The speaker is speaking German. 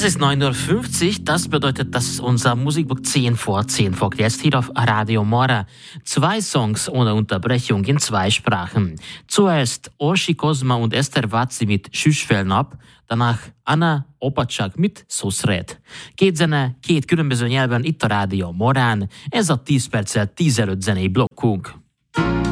Es ist 9:50 Uhr, das bedeutet, dass unser Musikbuch 10 vor 10 folgt. Jetzt hier auf Radio Mora. 2 Songs ohne Unterbrechung in 2 Sprachen. Zuerst Orsi Kozma und Esther Vazzi mit Süsfällen ab, danach Anna Opacsak mit Susred. Két zene, két különböző nyelven itt a Rádió Morán. Ez a 10 perccel 15 zenei blokkunk.